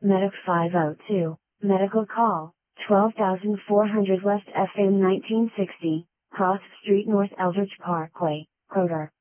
Medic 502, medical call, 12,400 West FM 1960, Cross Street North Eldridge Parkway, Croter.